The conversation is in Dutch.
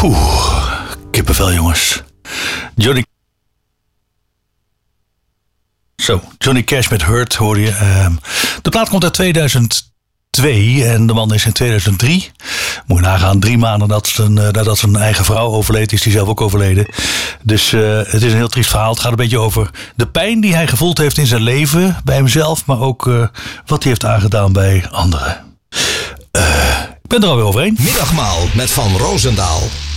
Kippenvel, jongens. Johnny Cash met Hurt hoorde je. De plaat komt uit 2002 en de man is in 2003. Moet je nagaan, 3 maanden nadat zijn eigen vrouw overleed, is hij zelf ook overleden. Dus het is een heel triest verhaal. Het gaat een beetje over de pijn die hij gevoeld heeft in zijn leven, bij hemzelf, maar ook wat hij heeft aangedaan bij anderen. Ik ben er alweer overheen. Middagmaal met Van Roosendaal.